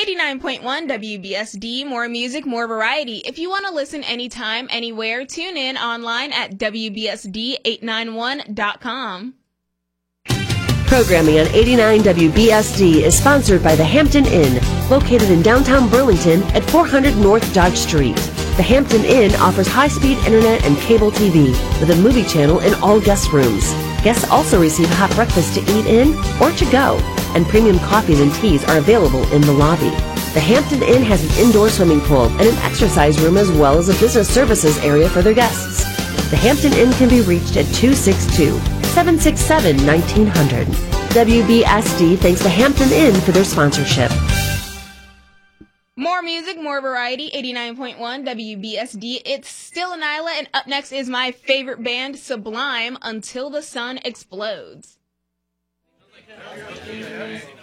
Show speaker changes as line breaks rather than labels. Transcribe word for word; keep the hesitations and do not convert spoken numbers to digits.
eighty-nine point one W B S D, more music, more variety. If you want to listen anytime, anywhere, tune in online at W B S D eight ninety-one dot com.
Programming on eighty-nine W B S D is sponsored by the Hampton Inn, located in downtown Burlington at four hundred North Dodge Street. The Hampton Inn offers high-speed internet and cable T V with a movie channel in all guest rooms. Guests also receive hot breakfast to eat in or to go, and premium coffees and teas are available in the lobby. The Hampton Inn has an indoor swimming pool and an exercise room as well as a business services area for their guests. The Hampton Inn can be reached at two six two, seven six seven, one nine zero zero. W B S D thanks the Hampton Inn for their sponsorship.
More music, more variety, eighty-nine point one W B S D. It's still Nyla, and up next is my favorite band, Sublime, Until the Sun Explodes.